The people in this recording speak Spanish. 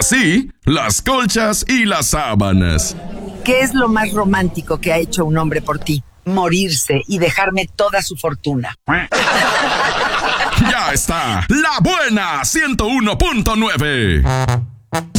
Así, las colchas y las sábanas. ¿Qué es lo más romántico que ha hecho un hombre por ti? Morirse y dejarme toda su fortuna. Ya está, La Buena 101.9.